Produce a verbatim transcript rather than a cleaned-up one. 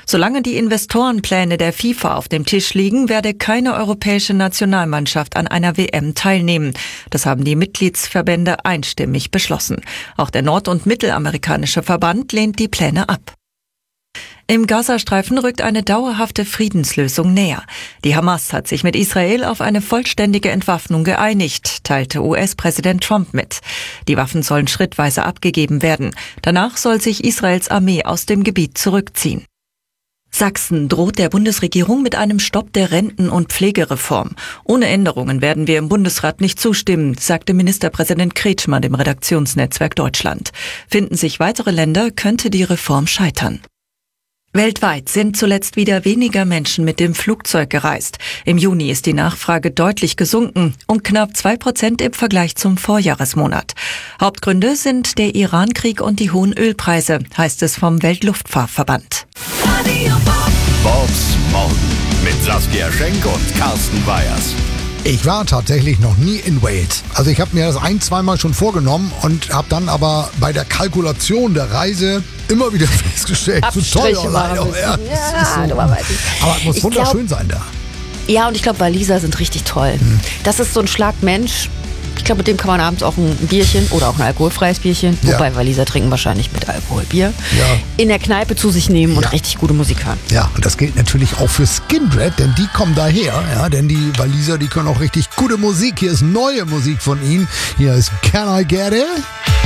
Solange die Investorenpläne der FIFA auf dem Tisch liegen, werde keine europäische Nationalmannschaft an einer W M teilnehmen. Das haben die Mitgliedsverbände einstimmig beschlossen. Auch der nord- und mittelamerikanische Verband lehnt die Pläne ab. Im Gazastreifen rückt eine dauerhafte Friedenslösung näher. Die Hamas hat sich mit Israel auf eine vollständige Entwaffnung geeinigt, teilte U S-Präsident Trump mit. Die Waffen sollen schrittweise abgegeben werden. Danach soll sich Israels Armee aus dem Gebiet zurückziehen. Sachsen droht der Bundesregierung mit einem Stopp der Renten- und Pflegereform. Ohne Änderungen werden wir im Bundesrat nicht zustimmen, sagte Ministerpräsident Kretschmer dem Redaktionsnetzwerk Deutschland. Finden sich weitere Länder, könnte die Reform scheitern. Weltweit sind zuletzt wieder weniger Menschen mit dem Flugzeug gereist. Im Juni ist die Nachfrage deutlich gesunken, um knapp zwei Prozent im Vergleich zum Vorjahresmonat. Hauptgründe sind der Iran-Krieg und die hohen Ölpreise, heißt es vom Weltluftfahrtverband. Bobs Morgen mit Saskia Schenk und Carsten Weyers. Ich war tatsächlich noch nie in Wales. Also ich habe mir das ein-, zweimal schon vorgenommen und habe dann aber bei der Kalkulation der Reise immer wieder festgestellt, zu teuer leider. Ja, ja, so. du weißt nicht. Aber es muss Ich wunderschön glaub, sein da. Ja, und ich glaube, Waliser sind richtig toll. Hm. Das ist so ein Schlag Mensch. Ich glaube, mit dem kann man abends auch ein Bierchen oder auch ein alkoholfreies Bierchen, Ja. wobei Waliser trinken wahrscheinlich mit Alkohol Bier, Ja. in der Kneipe zu sich nehmen und Ja. richtig gute Musik hören. Ja, und das gilt natürlich auch für Skindred, denn die kommen daher. Ja, denn die Waliser, die können auch richtig gute Musik. Hier ist neue Musik von ihnen. Hier ist Can I Get It?